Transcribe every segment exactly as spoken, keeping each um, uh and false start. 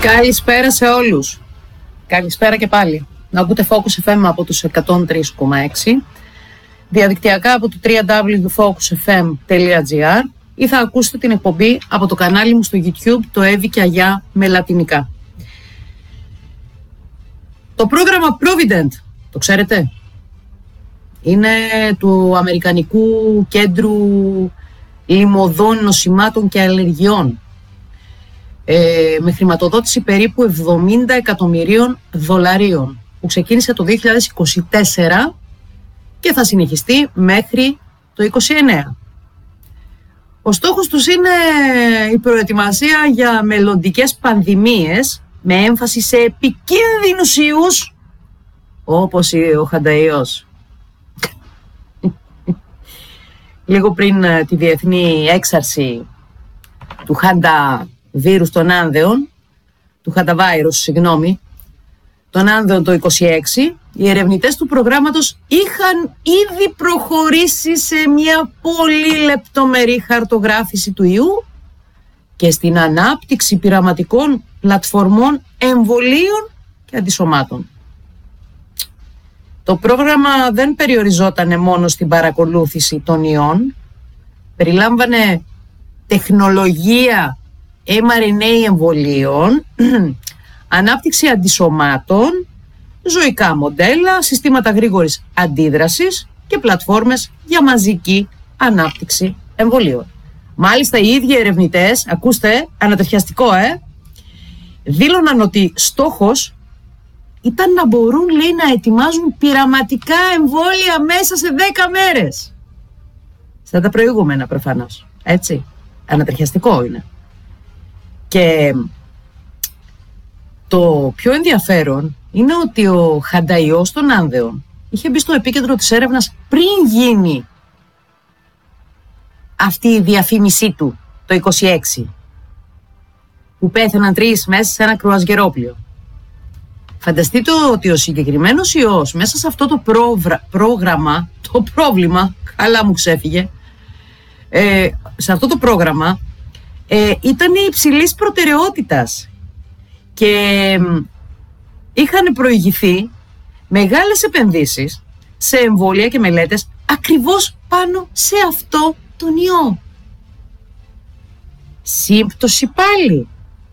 Καλησπέρα σε όλους. Καλησπέρα και πάλι. Να ακούτε Focus εφ εμ από τους εκατόν τρία κόμμα έξι, διαδικτυακά από το double-u double-u double-u τελεία focus f m τελεία g r ή θα ακούσετε την εκπομπή από το κανάλι μου στο YouTube, το Εύη και Αγιά με λατινικά. Το πρόγραμμα Provident, το ξέρετε? Είναι του Αμερικανικού Κέντρου Λιμωδών Νοσημάτων και Αλλεργιών, ε, με χρηματοδότηση περίπου εβδομήντα εκατομμυρίων δολαρίων, που ξεκίνησε το δύο χιλιάδες είκοσι τέσσερα και θα συνεχιστεί μέχρι το είκοσι εννέα. Ο στόχος τους είναι η προετοιμασία για μελλοντικές πανδημίες με έμφαση σε επικίνδυνους ιούς όπως ο χανταϊός. Λίγο πριν τη διεθνή έξαρση του χάντα βίρους των άνδεων, του χανταβάιρους, συγγνώμη, των άνδεων το είκοσι έξι, οι ερευνητές του προγράμματος είχαν ήδη προχωρήσει σε μια πολύ λεπτομερή χαρτογράφηση του ιού και στην ανάπτυξη πειραματικών πλατφορμών εμβολίων και αντισωμάτων. Το πρόγραμμα δεν περιοριζόταν μόνο στην παρακολούθηση των ιών, περιλάμβανε τεχνολογία εμ αρ εν έι εμβολίων, ανάπτυξη αντισωμάτων, ζωικά μοντέλα, συστήματα γρήγορης αντίδρασης και πλατφόρμες για μαζική ανάπτυξη εμβολίων. Μάλιστα οι ίδιοι ερευνητές, ακούστε, ανατριχιαστικό ε, δήλωναν ότι στόχος ήταν να μπορούν, λέει, να ετοιμάζουν πειραματικά εμβόλια μέσα σε δέκα μέρες. Στα τα προηγούμενα προφανώς, έτσι, ανατριχιαστικό είναι. Και το πιο ενδιαφέρον είναι ότι ο χανταϊός των άνδεων είχε μπει στο επίκεντρο της έρευνας πριν γίνει αυτή η διαφήμισή του το είκοσι έξι, που πέθαναν τρεις μέσα σε ένα κρουαζιερόπλοιο. Φανταστείτε ότι ο συγκεκριμένος ιός μέσα σε αυτό το πρόγρα, πρόγραμμα, το πρόβλημα, καλά μου ξέφυγε, ε, σε αυτό το πρόγραμμα ε, ήταν υψηλής προτεραιότητας και ε, είχαν προηγηθεί μεγάλες επενδύσεις σε εμβόλια και μελέτες ακριβώς πάνω σε αυτό τον ιό. Σύμπτωση πάλι.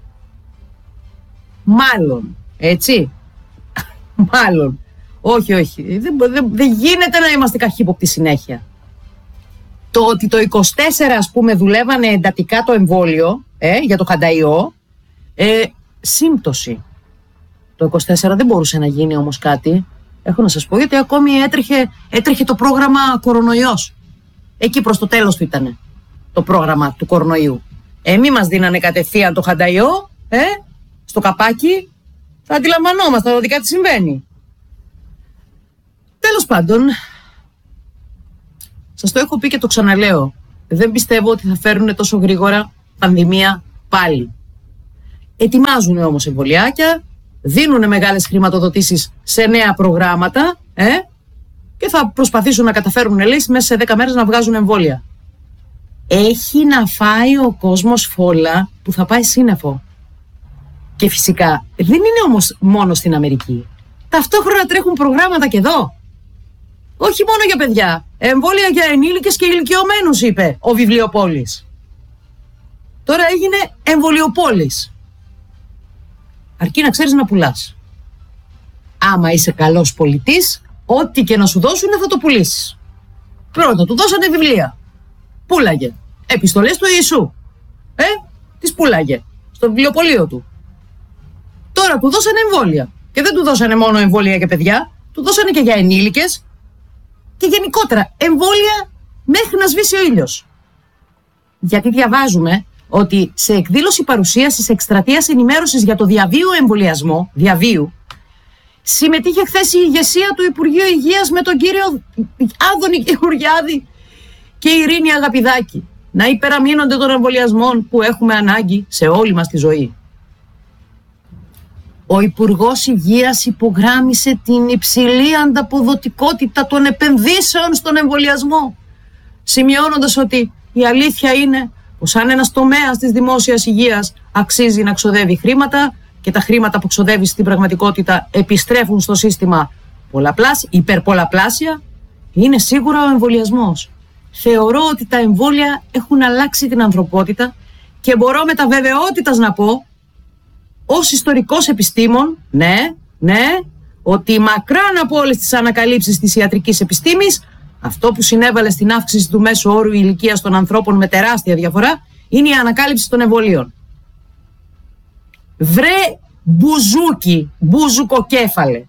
Μάλλον, έτσι. Μάλλον. Όχι, όχι. Δεν, δεν, δεν γίνεται να είμαστε καχύποπτοι συνέχεια. Το ότι το είκοσι τέσσερα, ας πούμε, δουλεύανε εντατικά το εμβόλιο ε, για το χανταϊό, ε, σύμπτωση. Το είκοσι τέσσερα δεν μπορούσε να γίνει όμως κάτι. Έχω να σας πω, γιατί ακόμη έτρεχε, έτρεχε το πρόγραμμα κορονοϊός. Εκεί προς το τέλος του ήτανε το πρόγραμμα του κορονοϊού. Ε, μη μας δίνανε κατευθείαν το χανταϊό, ε, στο καπάκι, θα αντιλαμβανόμαστε ότι κάτι συμβαίνει. Τέλος πάντων, σας το έχω πει και το ξαναλέω, δεν πιστεύω ότι θα φέρουν τόσο γρήγορα πανδημία πάλι. Ετοιμάζουν όμως εμβολιάκια, δίνουν μεγάλες χρηματοδοτήσεις σε νέα προγράμματα ε, και θα προσπαθήσουν να καταφέρουν λύση μέσα σε δέκα μέρες να βγάζουν εμβόλια. Έχει να φάει ο κόσμος φόλα που θα πάει σύννεφο. Και φυσικά δεν είναι όμως μόνο στην Αμερική. Ταυτόχρονα τρέχουν προγράμματα και εδώ. Όχι μόνο για παιδιά. Εμβόλια για ενήλικες και ηλικιωμένους, είπε ο βιβλιοπόλης. Τώρα έγινε εμβολιοπόλης. Αρκεί να ξέρεις να πουλάς. Άμα είσαι καλός πολιτής, ό,τι και να σου δώσουν θα το πουλήσεις. Πρώτα του δώσανε βιβλία. Πούλαγε. Επιστολές του Ιησού. Ε, τις πούλαγε. Στο βιβλιοπωλείο του. Τώρα του δώσανε εμβόλια. Και δεν του δώσανε μόνο εμβόλια για παιδιά, του δώσανε και για ενήλικες και γενικότερα εμβόλια μέχρι να σβήσει ο ήλιος. Γιατί διαβάζουμε ότι σε εκδήλωση παρουσίασης εκστρατείας ενημέρωσης για το διαβίου εμβολιασμό, διαβίου, συμμετείχε χθες η ηγεσία του Υπουργείου Υγείας με τον κύριο Άδωνη Γεωργιάδη και η Ειρήνη Αγαπηδάκη να υπεραμείνονται των εμβολιασμών που έχουμε ανάγκη σε όλη μας τη ζωή. Ο Υπουργός Υγείας υπογράμμισε την υψηλή ανταποδοτικότητα των επενδύσεων στον εμβολιασμό, σημειώνοντας ότι η αλήθεια είναι πως αν ένας τομέας της δημόσιας υγείας αξίζει να ξοδεύει χρήματα, και τα χρήματα που ξοδεύει στην πραγματικότητα επιστρέφουν στο σύστημα πολλαπλάσια, υπερπολαπλάσια, είναι σίγουρα ο εμβολιασμός. Θεωρώ ότι τα εμβόλια έχουν αλλάξει την ανθρωπότητα και μπορώ με τα βεβαιότητας να πω, ως ιστορικός επιστήμον, ναι, ναι, ότι μακράν από όλες τις ανακαλύψεις της ιατρικής επιστήμης, αυτό που συνέβαλε στην αύξηση του μέσου όρου ηλικίας των ανθρώπων με τεράστια διαφορά, είναι η ανακάλυψη των εμβολίων. Βρε μπουζούκι, μπουζουκοκέφαλε,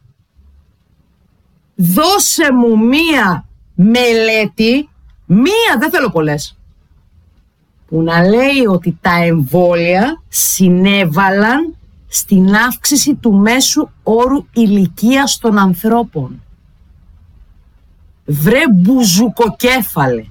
δώσε μου μία μελέτη, μία, δεν θέλω πολλές, που να λέει ότι τα εμβόλια συνέβαλαν στην αύξηση του μέσου όρου ηλικίας των ανθρώπων. Βρε μπουζουκοκέφαλε.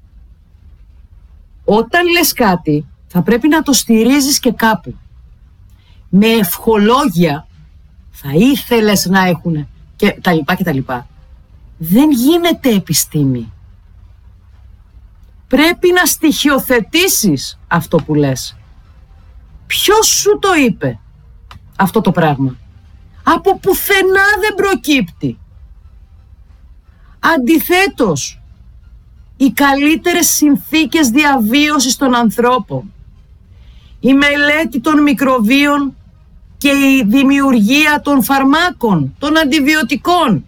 Όταν λες κάτι, θα πρέπει να το στηρίζεις και κάπου. Με ευχολόγια θα ήθελες να έχουνε και τα λοιπά και τα λοιπά. Δεν γίνεται επιστήμη. Πρέπει να στοιχειοθετήσεις αυτό που λες. Ποιος σου το είπε αυτό το πράγμα? Από πουθενά δεν προκύπτει. Αντιθέτως, οι καλύτερες συνθήκες διαβίωσης των ανθρώπων, η μελέτη των μικροβίων και η δημιουργία των φαρμάκων, των αντιβιωτικών,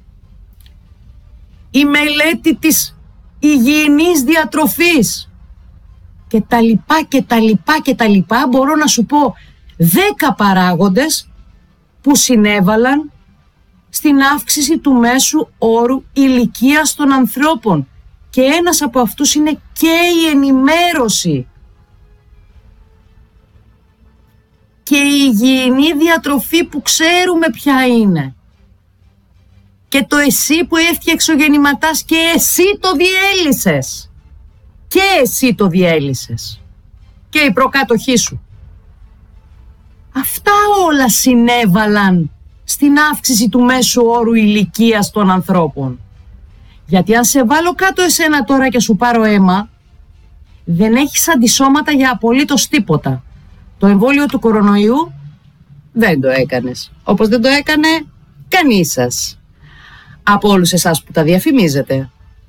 η μελέτη της υγιεινής διατροφής και τα λοιπά και τα λοιπά και τα λοιπά, μπορώ να σου πω δέκα παράγοντες που συνέβαλαν στην αύξηση του μέσου όρου ηλικίας των ανθρώπων, και ένας από αυτούς είναι και η ενημέρωση και η υγιεινή διατροφή που ξέρουμε ποια είναι, και το εσύ που έφτιαξε ο γεννηματάς και εσύ το διέλυσες και εσύ το διέλυσες και η προκάτοχή σου. Αυτά όλα συνέβαλαν στην αύξηση του μέσου όρου ηλικίας των ανθρώπων. Γιατί αν σε βάλω κάτω εσένα τώρα και σου πάρω αίμα, δεν έχεις αντισώματα για απολύτως τίποτα. Το εμβόλιο του κορονοϊού δεν το έκανες, όπως δεν το έκανε κανείς σας, από όλους εσάς που τα διαφημίζετε.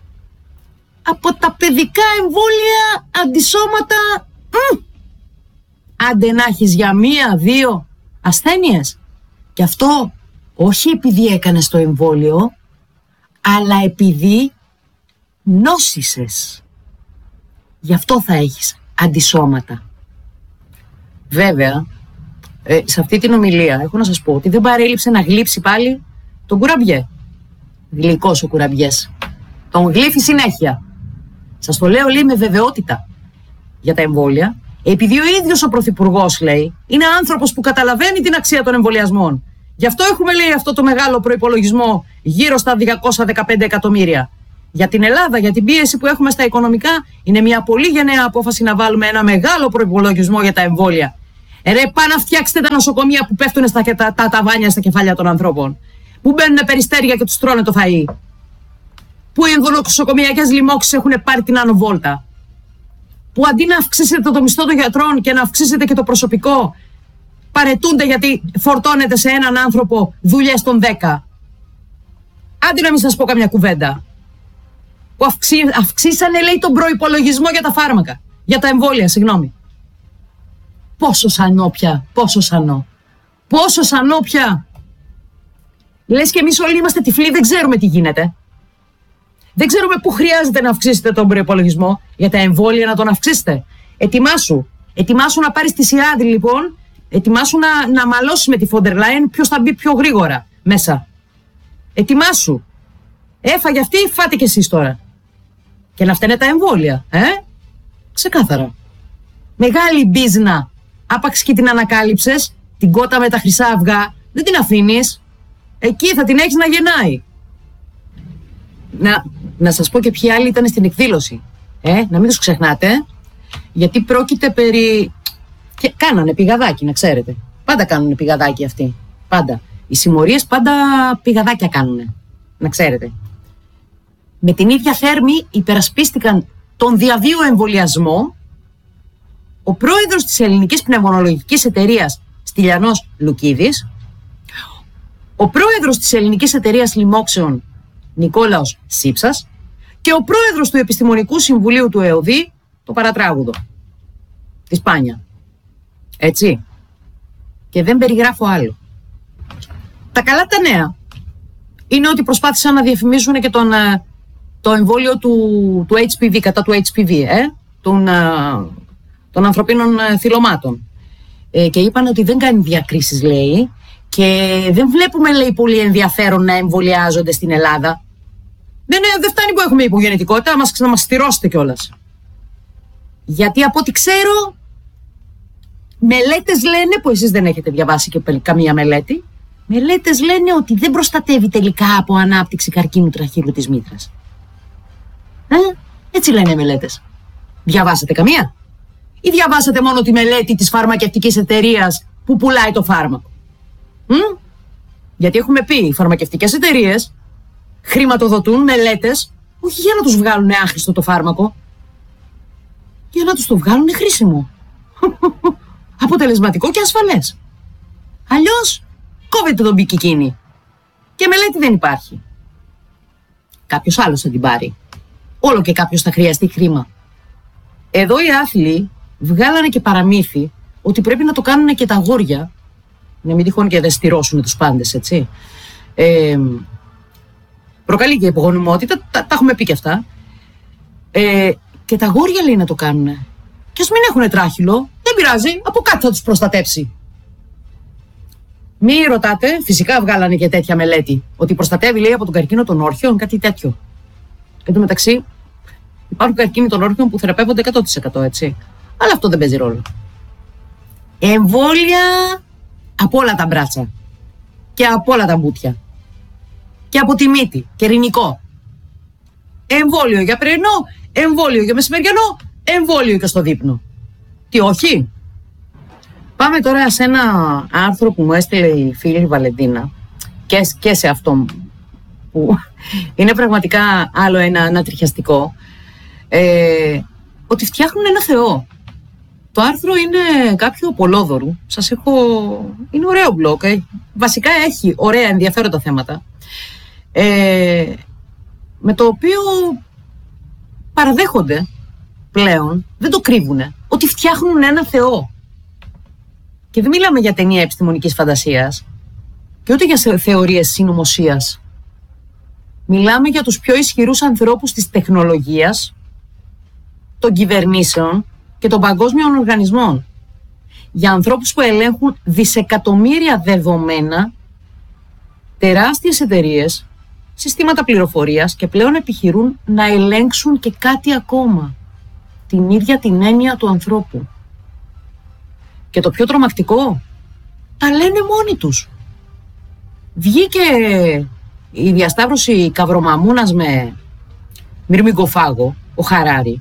Από τα παιδικά εμβόλια αντισώματα, μ, άντε να έχεις για μία, δύο ασθένειες. Και αυτό όχι επειδή έκανες το εμβόλιο, αλλά επειδή νόσησες. Γι' αυτό θα έχεις αντισώματα. Βέβαια, ε, σε αυτή την ομιλία έχω να σας πω ότι δεν παρέλειψε να γλύψει πάλι τον κουραμπιέ. Γλυκός ο κουραμπιές. Τον γλύφει συνέχεια. Σας το λέω, λέει, με βεβαιότητα για τα εμβόλια, επειδή ο ίδιος ο Πρωθυπουργός, λέει, είναι άνθρωπος που καταλαβαίνει την αξία των εμβολιασμών. Γι' αυτό έχουμε, λέει, αυτό το μεγάλο προϋπολογισμό γύρω στα διακόσια δεκαπέντε εκατομμύρια. Για την Ελλάδα, για την πίεση που έχουμε στα οικονομικά, είναι μια πολύ γενναία απόφαση να βάλουμε ένα μεγάλο προϋπολογισμό για τα εμβόλια. Ρε, πάνε να φτιάξετε τα νοσοκομεία που πέφτουν στα τα, τα ταβάνια στα κεφάλια των ανθρώπων. Που μπαίνουν περιστέρια και τους τρώνε το φαΐ. Που οι νοσοκομιακές λοιμώξεις έχουν πάρει την άνω βόλτα. Που αντί να αυξήσετε το μισθό των γιατρών και να αυξήσετε και το προσωπικό, παρετούνται γιατί φορτώνεται σε έναν άνθρωπο δουλειές των δέκα. Άντε να μην σας πω καμιά κουβέντα. Που αυξή, αυξήσανε, λέει, τον προϋπολογισμό για τα φάρμακα. Για τα εμβόλια, συγγνώμη. Πόσο σανό πια, πόσο σανό. Πόσο σανό πια. Λες και εμείς όλοι είμαστε τυφλοί, δεν ξέρουμε τι γίνεται. Δεν ξέρουμε πού χρειάζεται να αυξήσετε τον προϋπολογισμό. Για τα εμβόλια να τον αυξήσετε. Ετοιμάσου. Ετοιμάσου να πάρεις τη σειρά, λοιπόν. Ετοιμάσου να, να μαλώσεις με τη Φόντερ Λάιεν ποιος θα μπει πιο γρήγορα μέσα. Ετοιμάσου. Έφαγε αυτή, φάτε κι εσείς τώρα. Και να φταίνε τα εμβόλια, ε. Ξεκάθαρα. Μεγάλη μπίζνα. Άπαξ και την ανακάλυψες, την κότα με τα χρυσά αυγά, δεν την αφήνεις. Εκεί θα την έχεις να γεννάει. Να, να σας πω και ποιοι άλλοι ήταν στην εκδήλωση. Ε, να μην τους ξεχνάτε. Γιατί πρόκειται περί... Και κάνανε πηγαδάκι, να ξέρετε. Πάντα κάνουν πηγαδάκι αυτοί. Πάντα. Οι συμμορίες πάντα πηγαδάκια κάνουνε. Να ξέρετε. Με την ίδια θέρμη υπερασπίστηκαν τον διαβίου εμβολιασμό ο πρόεδρος της Ελληνικής Πνευμονολογικής Εταιρείας Στυλιανός Λουκίδης, ο πρόεδρος της ελληνικής εταιρείας λοιμόξεων Νικόλαος Σύψας και ο πρόεδρος του Επιστημονικού Συμβουλίου του ΕΟΔΗ, το παρατράγουδο, τη Σπάνια. Έτσι. Και δεν περιγράφω άλλο. Τα καλά τα νέα είναι ότι προσπάθησαν να διαφημίσουν και τον, το εμβόλιο του, του έιτς πι βι, κατά του έιτς πι βι, ε, των, των ανθρωπίνων θυλωμάτων. Ε, και είπαν ότι δεν κάνει διακρίσεις, λέει, και δεν βλέπουμε, λέει, πολύ ενδιαφέρον να εμβολιάζονται στην Ελλάδα. Δεν, δεν φτάνει που έχουμε υπογεννητικότητα, μας, να μας στηρώσετε κιόλας. Γιατί από ό,τι ξέρω, μελέτες λένε, που εσείς δεν έχετε διαβάσει και καμία μελέτη, μελέτες λένε ότι δεν προστατεύει τελικά από ανάπτυξη καρκίνου τραχύλου της μύτρας. Ε, έτσι λένε οι μελέτες. Διαβάσατε καμία? Ή διαβάσατε μόνο τη μελέτη της φαρμακευτικής εταιρείας που πουλάει το φάρμακο? Μ? Γιατί έχουμε πει, οι φαρμακευτικές εταιρείες χρηματοδοτούν μελέτες όχι για να τους βγάλουν άχρηστο το φάρμακο, για να τους το βγάλουν χρήσιμο, αποτελεσματικό και ασφαλές. Αλλιώς κόβεται τον πικ εκείνη και μελέτη δεν υπάρχει. Κάποιος άλλος θα την πάρει. Όλο και κάποιος θα χρειαστεί χρήμα. Εδώ οι άθλοι βγάλανε και παραμύθι ότι πρέπει να το κάνουν και τα αγόρια, να μην τυχόν και δεν στηρώσουν τους πάντες, έτσι. Ε, προκαλεί και υπογονιμότητα, τα, τα έχουμε πει και αυτά. Ε, και τα αγόρια, λέει, να το κάνουν. Και ας μην έχουν τράχυλο, δεν πειράζει, από κάτι θα τους προστατέψει. Μη ρωτάτε, φυσικά βγάλανε και τέτοια μελέτη, ότι προστατεύει, λέει, από τον καρκίνο των όρχεων, κάτι τέτοιο. Εν τω μεταξύ, υπάρχουν καρκίνοι των όρχεων που θεραπεύονται εκατό τοις εκατό, έτσι. Αλλά αυτό δεν παίζει ρόλο. Εμβόλια από όλα τα μπράτσα και από όλα τα μπουτια και από τη μύτη και ρηνικό. Εμβόλιο για πρωινό, εμβόλιο για μεσημεριανό, εμβόλιο και στο δείπνο. Τι όχι? Πάμε τώρα σε ένα άρθρο που μου έστειλε η φίλη Βαλεντίνα και, και σε αυτό που είναι πραγματικά άλλο ένα ανατριχιαστικό, ε, ότι φτιάχνουν ένα θεό. Το άρθρο είναι κάποιο Πολόδωρου. Σας έχω... Είναι ωραίο blog. Ε. Βασικά έχει ωραία ενδιαφέροντα θέματα. Ε, με το οποίο παραδέχονται πλέον, δεν το κρύβουνε, ότι φτιάχνουν ένα θεό. Και δεν μιλάμε για ταινία επιστημονικής φαντασίας και ούτε για θεωρίες συνωμοσίας. Μιλάμε για τους πιο ισχυρούς ανθρώπους της τεχνολογίας, των κυβερνήσεων και των παγκόσμιων οργανισμών. Για ανθρώπους που ελέγχουν δισεκατομμύρια δεδομένα, τεράστιες εταιρείες, συστήματα πληροφορίας και πλέον επιχειρούν να ελέγξουν και κάτι ακόμα. Την ίδια την έννοια του ανθρώπου. Και το πιο τρομακτικό, τα λένε μόνοι τους. Βγήκε η διασταύρωση Καυρομαμούνας με μυρμηγκοφάγο, ο Χαράρη,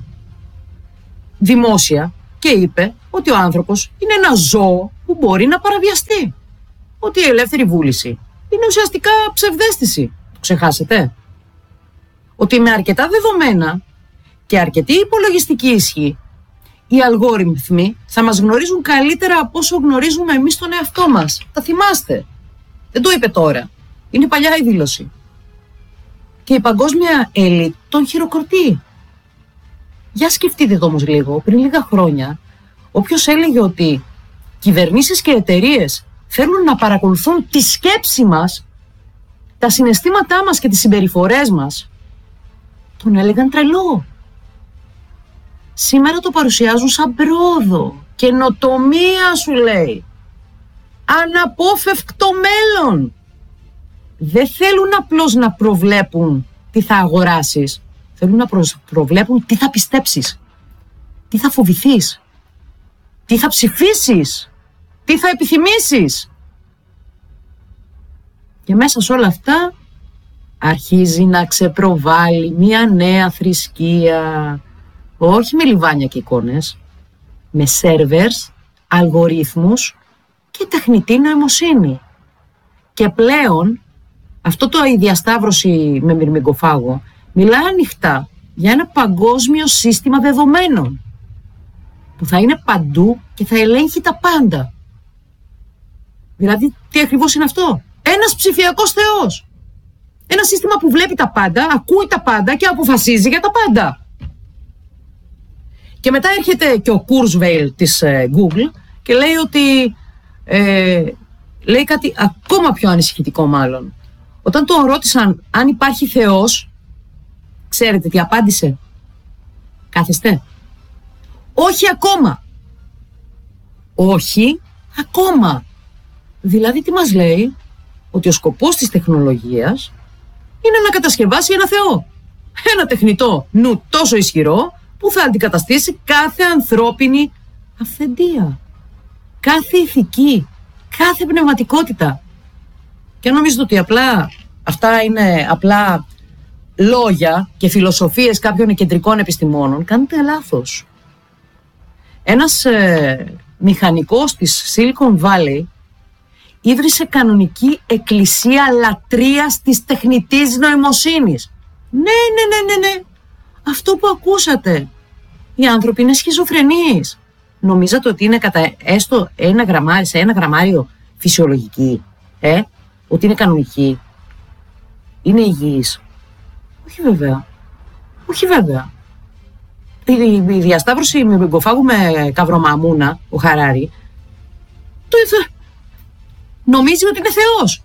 δημόσια, και είπε ότι ο άνθρωπος είναι ένα ζώο που μπορεί να παραβιαστεί. Ότι η ελεύθερη βούληση είναι ουσιαστικά ψευδαίσθηση. Το ξεχάσετε? Ότι με αρκετά δεδομένα και αρκετή υπολογιστική ισχύ, οι αλγόριθμοι θα μας γνωρίζουν καλύτερα από όσο γνωρίζουμε εμείς τον εαυτό μας. Τα θυμάστε? Δεν το είπε τώρα. Είναι παλιά η δήλωση. Και η παγκόσμια ελίτ τον χειροκροτεί. Για σκεφτείτε το όμως λίγο. Πριν λίγα χρόνια, όποιος έλεγε ότι κυβερνήσεις και εταιρείες θέλουν να παρακολουθούν τη σκέψη μας, τα συναισθήματά μας και τις συμπεριφορές μας, τον έλεγαν τρελό. Σήμερα το παρουσιάζουν σαν πρόοδο, καινοτομία, σου λέει. Αναπόφευκτο μέλλον. Δεν θέλουν απλώς να προβλέπουν τι θα αγοράσεις. Θέλουν να προβλέπουν τι θα πιστέψεις, τι θα φοβηθείς, τι θα ψηφίσεις, τι θα επιθυμήσεις. Και μέσα σε όλα αυτά αρχίζει να ξεπροβάλλει μια νέα θρησκεία. Όχι με λιβάνια και εικόνες, με σερβερς, αλγορίθμους και τεχνητή νοημοσύνη. Και πλέον αυτό το η διασταύρωση με μυρμηγκοφάγο μιλάει ανοιχτά για ένα παγκόσμιο σύστημα δεδομένων που θα είναι παντού και θα ελέγχει τα πάντα. Δηλαδή, τι ακριβώς είναι αυτό? Ένας ψηφιακός θεός. Ένα σύστημα που βλέπει τα πάντα, ακούει τα πάντα και αποφασίζει για τα πάντα. Και μετά έρχεται και ο Kurzweil της ε, Google και λέει ότι ε, λέει κάτι ακόμα πιο ανησυχητικό μάλλον. Όταν τον ρώτησαν αν υπάρχει Θεός, ξέρετε τι απάντησε? Κάθεστε. Όχι ακόμα. Όχι ακόμα. Δηλαδή τι μας λέει? Ότι ο σκοπός της τεχνολογίας είναι να κατασκευάσει ένα Θεό. Ένα τεχνητό νου τόσο ισχυρό που θα αντικαταστήσει κάθε ανθρώπινη αυθεντία, κάθε ηθική, κάθε πνευματικότητα. Και νομίζετε ότι απλά αυτά είναι απλά λόγια και φιλοσοφίες κάποιων κεντρικών επιστημόνων? Κάνετε λάθος. Ένας ε, μηχανικός της Silicon Valley ίδρυσε κανονική εκκλησία λατρείας της τεχνητής νοημοσύνης. Ναι, ναι, ναι, ναι, ναι. Αυτό που ακούσατε. Οι άνθρωποι είναι σχιζοφρενείς. Νομίζατε ότι είναι κατά έστω ένα γραμμάρι, σε ένα γραμμάριο φυσιολογική? Ε, ότι είναι κανονική? Είναι υγιής? Όχι βέβαια. Όχι βέβαια. Η, η, η διασταύρωση με μπιγκοφάγου με καυρομαμούνα, ο Χαράρη, το είδε. Νομίζει ότι είναι Θεός.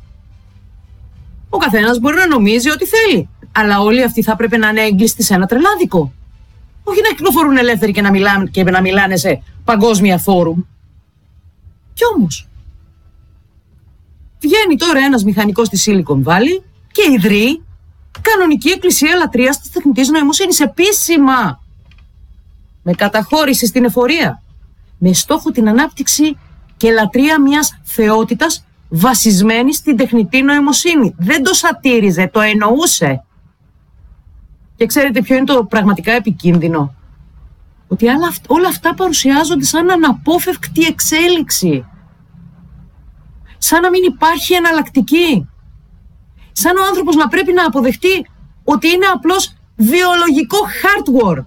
Ο καθένας μπορεί να νομίζει ό,τι θέλει. Αλλά όλοι αυτοί θα πρέπει να είναι έγκλειστοι σε ένα τρελάδικο. Όχι να κυκλοφορούν ελεύθεροι και να μιλάνε, και να μιλάνε σε παγκόσμια φόρουμ. Κι όμως, βγαίνει τώρα ένας μηχανικός της Silicon Valley και ιδρύει κανονική εκκλησία λατρείας της τεχνητής νοημοσύνης επίσημα. Με καταχώρηση στην εφορία. Με στόχο την ανάπτυξη και λατρεία μιας θεότητας βασισμένη στην τεχνητή νοημοσύνη. Δεν το σατήριζε, το εννοούσε. Και ξέρετε ποιο είναι το πραγματικά επικίνδυνο? Ότι όλα αυτά παρουσιάζονται σαν αναπόφευκτη εξέλιξη. Σαν να μην υπάρχει εναλλακτική. Σαν ο άνθρωπος να πρέπει να αποδεχτεί ότι είναι απλώς βιολογικό hardware,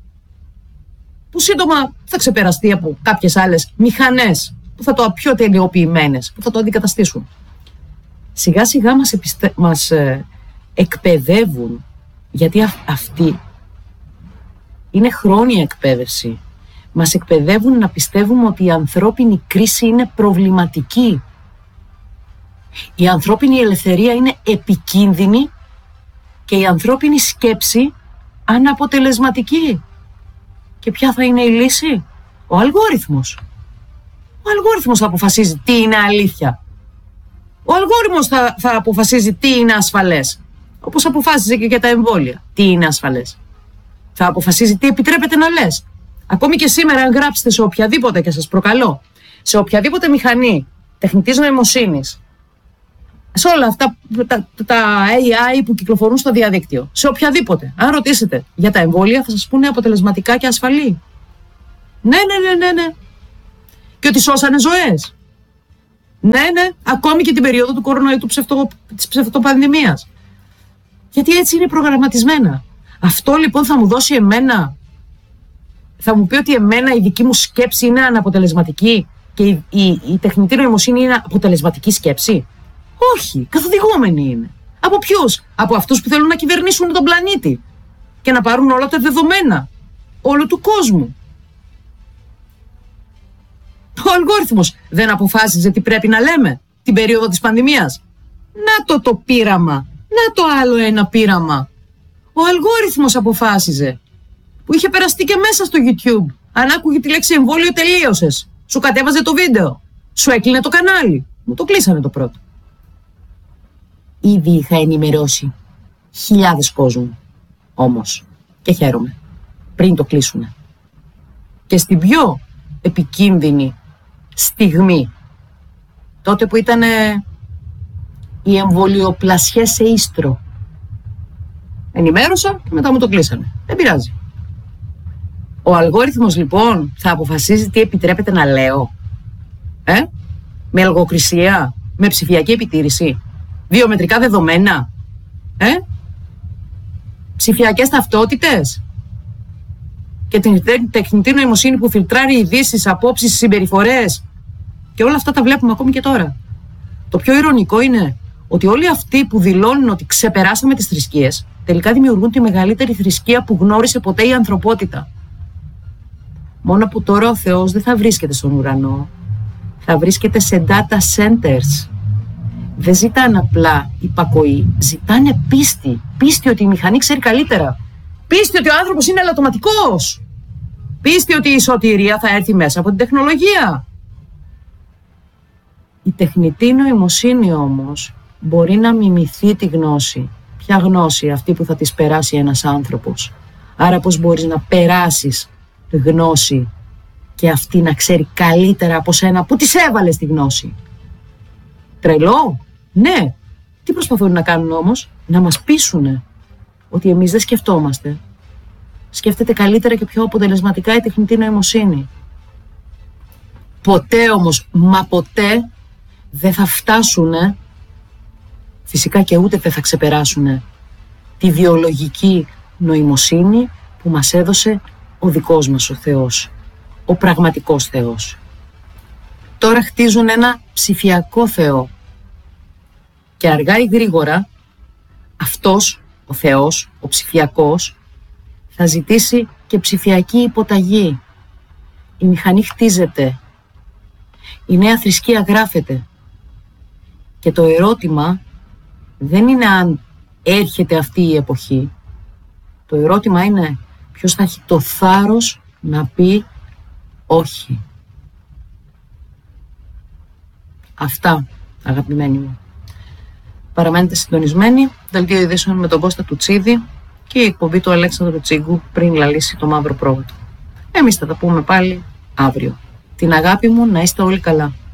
που σύντομα θα ξεπεραστεί από κάποιες άλλες μηχανές που θα το πιο τελειοποιημένες, που θα το αντικαταστήσουν. Σιγά σιγά μας, επιστε... μας ε, εκπαιδεύουν, γιατί α... αυτή είναι χρόνια εκπαίδευση. Μας εκπαιδεύουν να πιστεύουμε ότι η ανθρώπινη κρίση είναι προβληματική. Η ανθρώπινη ελευθερία είναι επικίνδυνη και η ανθρώπινη σκέψη αναποτελεσματική. Και ποια θα είναι η λύση? Ο αλγόριθμος. Ο αλγόριθμος θα αποφασίζει τι είναι αλήθεια. Ο αλγόριθμος θα, θα αποφασίζει τι είναι ασφαλές. Όπως αποφάσιζε και για τα εμβόλια. Τι είναι ασφαλές. Θα αποφασίζει τι επιτρέπεται να λες. Ακόμη και σήμερα, αν γράψετε σε οποιαδήποτε, και σας προκαλώ, σε οποιαδήποτε μηχανή τεχνητής νοημοσύνης, σε όλα αυτά τα, τα έι άι που κυκλοφορούν στο διαδίκτυο, σε οποιαδήποτε, αν ρωτήσετε για τα εμβόλια, θα σας πούνε αποτελεσματικά και ασφαλή. Ναι, ναι, ναι, ναι, ναι. Και ότι σώσανε ζωές. Ναι, ναι, ακόμη και την περίοδο του κορονοϊού, του ψευτο, της ψευτοπανδημίας. Γιατί έτσι είναι προγραμματισμένα. Αυτό λοιπόν θα μου δώσει εμένα, θα μου πει ότι εμένα η δική μου σκέψη είναι αναποτελεσματική και η, η, η τεχνητή νοημοσύνη είναι αποτελεσματική σκέψη? Όχι, καθοδηγούμενοι είναι. Από ποιους? Από αυτούς που θέλουν να κυβερνήσουν τον πλανήτη και να πάρουν όλα τα δεδομένα όλου του κόσμου. Ο αλγόριθμος δεν αποφάσιζε τι πρέπει να λέμε την περίοδο της πανδημίας? Να το το πείραμα, να το άλλο ένα πείραμα. Ο αλγόριθμος αποφάσιζε, που είχε περαστεί και μέσα στο YouTube. Αν άκουγε τη λέξη εμβόλιο, τελείωσες. Σου κατέβαζε το βίντεο, σου έκλεινε το κανάλι. Μου το κλείσανε το πρώτο. Ήδη είχα ενημερώσει χιλιάδες κόσμου όμως, και χαίρομαι, πριν το κλείσουνε. Και στην πιο επικίνδυνη στιγμή, τότε που ήταν οι εμβολιοπλασιές σε ίστρο, ενημέρωσα και μετά μου το κλείσανε. Δεν πειράζει. Ο αλγόριθμος λοιπόν θα αποφασίζει τι επιτρέπεται να λέω. Ε? Με λογοκρισία, με ψηφιακή επιτήρηση, βιομετρικά δεδομένα, ε? ψηφιακές ταυτότητες και την τεχνητή νοημοσύνη που φιλτράρει ειδήσεις, απόψεις, συμπεριφορές, και όλα αυτά τα βλέπουμε ακόμη και τώρα. Το πιο ειρωνικό είναι ότι όλοι αυτοί που δηλώνουν ότι ξεπεράσαμε τις θρησκείες, τελικά δημιουργούν τη μεγαλύτερη θρησκεία που γνώρισε ποτέ η ανθρωπότητα. Μόνο που τώρα ο Θεός δεν θα βρίσκεται στον ουρανό, θα βρίσκεται σε data centers. Δεν ζητάνε απλά υπακοή, ζητάνε πίστη. Πίστη ότι η μηχανή ξέρει καλύτερα. Πίστη ότι ο άνθρωπος είναι ελαττωματικός. Πίστη ότι η σωτηρία θα έρθει μέσα από την τεχνολογία. Η τεχνητή νοημοσύνη όμως μπορεί να μιμηθεί τη γνώση. Ποια γνώση? Αυτή που θα της περάσει ένας άνθρωπος. Άρα πώς μπορείς να περάσεις γνώση και αυτή να ξέρει καλύτερα από σένα που της έβαλες τη γνώση? Τρελό? Ναι. Τι προσπαθούν να κάνουν όμως? Να μας πείσουνε ότι εμείς δεν σκεφτόμαστε. Σκέφτεται καλύτερα και πιο αποτελεσματικά η τεχνητή νοημοσύνη. Ποτέ όμως, μα ποτέ δεν θα φτάσουνε, φυσικά και ούτε δεν θα ξεπεράσουνε τη βιολογική νοημοσύνη που μας έδωσε ο δικός μας ο Θεός, ο πραγματικός Θεός. Τώρα χτίζουν ένα ψηφιακό Θεό και αργά ή γρήγορα αυτός ο Θεός, ο ψηφιακός, θα ζητήσει και ψηφιακή υποταγή. Η μηχανή χτίζεται, η νέα θρησκεία γράφεται και το ερώτημα δεν είναι αν έρχεται αυτή η εποχή. Το ερώτημα είναι ποιος θα έχει το θάρρος να πει όχι. Αυτά, αγαπημένοι μου. Παραμένετε συντονισμένοι. Δελτίο ειδήσεων με τον Κώστα Τουτσίδη και η εκπομπή του Αλέξανδρου Τσίγκου πριν λαλήσει το μαύρο πρόβατο. Εμείς θα τα πούμε πάλι αύριο. Την αγάπη μου, να είστε όλοι καλά.